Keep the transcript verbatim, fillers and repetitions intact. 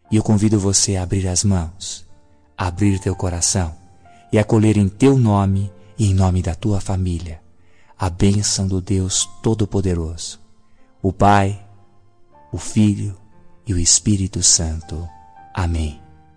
E eu convido você a abrir as mãos, a abrir teu coração e acolher em teu nome e em nome da tua família a bênção do Deus Todo-Poderoso, o Pai, o Filho e o Espírito Santo. Amém.